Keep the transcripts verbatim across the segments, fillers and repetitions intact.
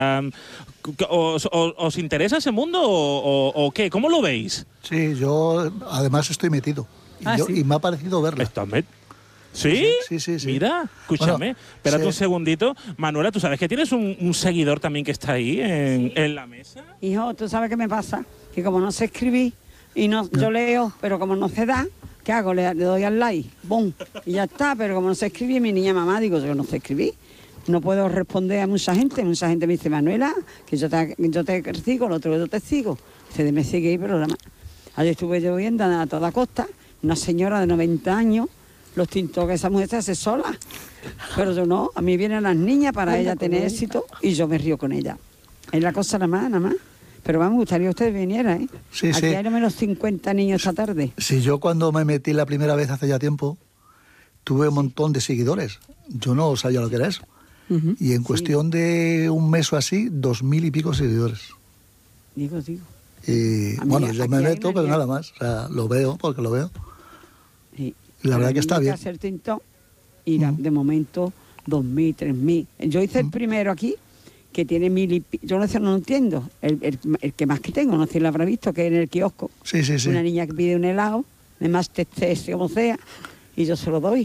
Um, ¿os, os, ¿Os interesa ese mundo o, o, o qué? ¿Cómo lo veis? Sí, yo además estoy metido. Y, Ah, yo, ¿sí? y me ha parecido verla. ¿Estás met ¿Sí? Sí, sí, sí. Mira, escúchame, Bueno, espérate sí. un segundito. Manuela, ¿tú sabes que tienes un, un seguidor también que está ahí en, Sí. en la mesa? Hijo, ¿tú sabes qué me pasa? Que como no sé escribir y no, yo leo, pero como no sé dar, ¿qué hago? Le, le doy al like, ¡bum! Y ya está, pero como no sé escribir, mi niña mamá, digo, yo no sé escribir. No puedo responder a mucha gente. Mucha gente me dice, Manuela, que yo te, yo te sigo, el otro yo te sigo. Ustedes me siguen, pero la ayer estuve yo viendo a toda costa, una señora de noventa años, los tintos que esa mujer se hace sola. Pero yo no, a mí vienen las niñas para ella tener éxito y yo me río con ella. Es la cosa nada más, nada más. Pero me gustaría que ustedes vinieran, ¿eh? Sí, Aquí sí. hay al menos cincuenta niños esta tarde. Si yo cuando me metí la primera vez hace ya tiempo, tuve un montón de seguidores. Yo no sabía lo que era eso. Uh-huh. Y en cuestión sí. de un mes o así, dos mil y pico seguidores. Digo, digo. Y A mí, bueno, yo me meto, pero niña... nada más. O sea, lo veo porque lo veo. Sí. Y la verdad que está bien. Que hacer tinto y uh-huh. de momento dos mil, tres mil. Yo hice uh-huh. el primero aquí, que tiene mil y pico. Yo no sé, no entiendo. El, el, el que más que tengo, no sé si lo habrá visto, que es en el kiosco. Sí, sí, sí. Una niña que pide un helado, de más testés, como sea, y yo se lo doy.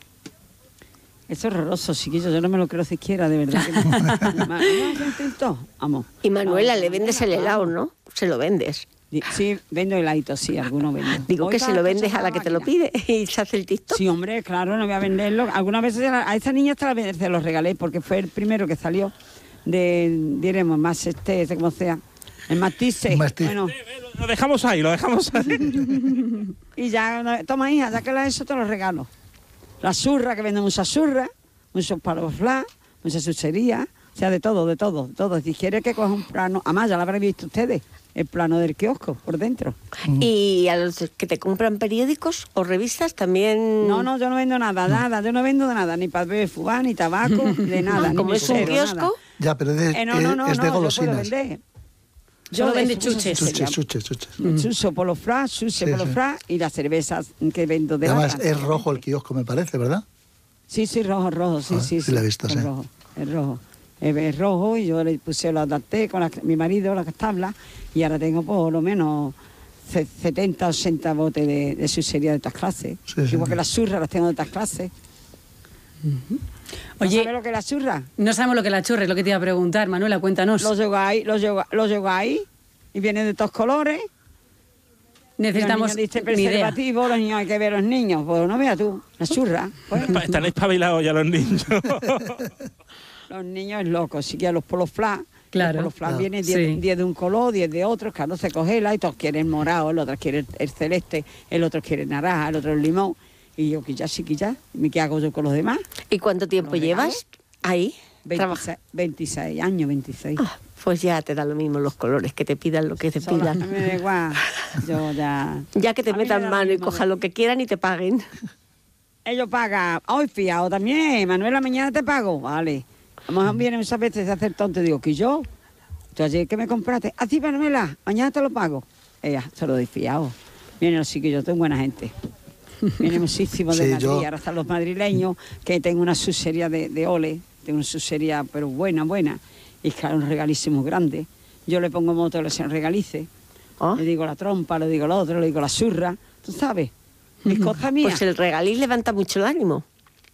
Es horroroso, chiquillo, yo no me lo creo siquiera, de verdad. Que no. Vamos. Y Manuela, le vendes el helado, ¿no? Se lo vendes. Sí, vendo heladitos, sí, algunos vendo. Digo que se lo vendes a la que te lo pide y se hace el TikTok. Sí, hombre, claro, no voy a venderlo. Algunas veces a esa niña se, se los regalé porque fue el primero que salió de, diremos, más este, ese como sea, el matice. Bueno. Lo dejamos ahí, lo dejamos ahí. Y ya, toma hija, ya que la he hecho te lo regalo. La surra, que vende mucha surra, muchos palos flash, mucha chuchería, o sea, de todo, de todo, de todo. Si quiere que coja un plano, además ya lo habrán visto ustedes, el plano del kiosco por dentro. ¿Y a los que te compran periódicos o revistas también? No, no, yo no vendo nada, nada, yo no vendo nada, ni para beber fubá, ni tabaco, de nada. Como ni es un mesero, kiosco. Nada. Ya, pero de, eh, no, no, no, es de no, golosinas. Yo puedo vender. Yo Yo vende chuches. Chuches, chuches, chuches. Mm. Chucho por los fras, chuche sí, por los sí. fras y las cervezas que vendo de Además, lata. es rojo el kiosco, me parece, ¿verdad? Sí, sí, rojo, rojo, sí, Ah, sí. sí sí la he visto, es sí. rojo, es rojo. Es, es rojo y yo le puse, lo adapté con la, mi marido, las tablas, y ahora tengo por lo menos setenta, ochenta botes de, de chuchería de estas clases. Sí, sí, Igual sí. que las churras las tengo de estas clases. Uh-huh. ¿No Oye, sabes lo que es la churra? No sabemos lo que es la churra, es lo que te iba a preguntar. Manuela, cuéntanos. Los lleváis, los lleváis, los lleváis y vienen de todos colores. Necesitamos los niños dicen ni idea. preservativo, los niños hay que ver a los niños. Pues no veas tú, la churra. Pues. Están espabilados ya los niños. Los niños es locos, sí que los polos flash. Claro. Los polos flash Claro. vienen diez Sí. de un color, diez de otro, claro, se congela y todos quieren morado, el otro quiere el celeste, el otro quiere naranja, el otro el limón. Y yo, que ya, sí, que ya, ¿qué hago yo con los demás? ¿Y cuánto tiempo ¿Los llevas ahí? veintiséis, veintiséis años, veintiséis. Ah, pues ya te da lo mismo los colores, que te pidan lo que te Sola, pidan. me da igual, yo ya... Ya que te A mí me metan da mano lo y mismo cojan de- lo que quieran y te paguen. Ellos pagan, hoy fiado también, Manuela, mañana te pago, vale. A lo mejor vienen muchas veces a hacer tonto y digo, que yo, tú ayer que me compraste, así Manuela, mañana te lo pago. Ella, se lo doy fiado. Vienen los chiquillos, tengo buena gente. Vienen muchísimos de Sí, Madrid, yo- ahora están los madrileños, que tengo una sucería de, de ole, tengo una sucería, pero buena, buena, y claro, un regalísimo grande. Yo le pongo moto, le se regalice, Oh. le digo la trompa, le digo lo otro, le digo la surra, tú sabes, mis cosas mías. Pues el regaliz levanta mucho el ánimo.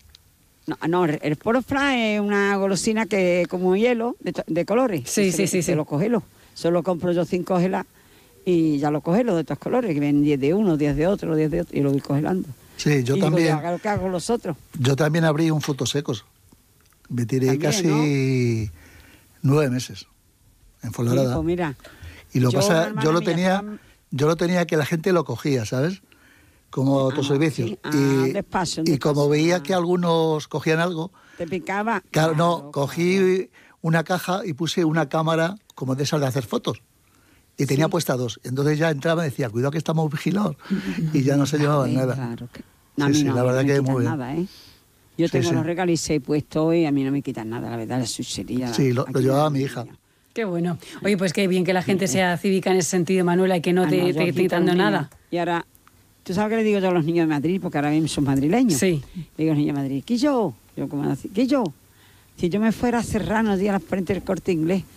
No, no, el poro flan es una golosina que como hielo, de, to- de colores. Sí, Y sí, se- sí, se sí. lo cogelo. Solo compro yo cinco gelas y ya lo cogelo de estos colores, que ven diez de uno, diez de otro, diez de otro, y lo voy congelando. Sí, yo y también. Digo, haga lo que hago los otros. Yo también abrí un frutos secos. Me tiré También, casi nueve meses en Y, Fuenlabrada. pues mira, Y lo yo, pasa, una hermana yo lo mía tenía, estaba- yo lo tenía que la gente lo cogía, ¿sabes? Como autoservicios. sí. Ah, y, despacio, y como despacio. veía Ah. que algunos cogían algo, te picaba. claro, no, Claro, cogí claro. una caja y puse una cámara como de esas de hacer fotos. Y tenía Sí. puesta dos. Entonces ya entraba y decía, cuidado que estamos vigilados. Y ya no se llevaban Ay, nada. Claro que... No, a Sí, mí sí, no, la a mí verdad no me que quitan muy bien. nada, ¿eh? Yo Sí, tengo sí. los regalices puestos y a mí no me quitan nada, la verdad, la suchería. Sí, lo- lo aquí llevaba no mi me hija. quitan. Qué bueno. Oye, pues qué bien que la gente sea cívica en ese sentido, Manuela, y que no Ah, te yo esté aquí quitando con los nada. niños. Y ahora, ¿tú sabes qué le digo yo a los niños de Madrid? Porque ahora mismo son madrileños. Sí. Le digo a los niños de Madrid, ¿qué yo? Yo como así, ¿qué yo? Si yo me fuera a Serrano, día a la frente del Corte Inglés,